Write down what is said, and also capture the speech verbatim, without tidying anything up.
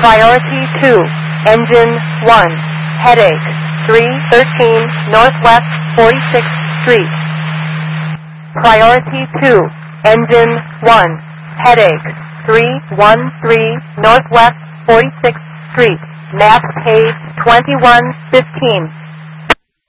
Priority two, engine one, headache, three thirteen Northwest forty-sixth Street. Priority two, engine one, headache, three one three Northwest forty-sixth Street, map page twenty-one fifteen.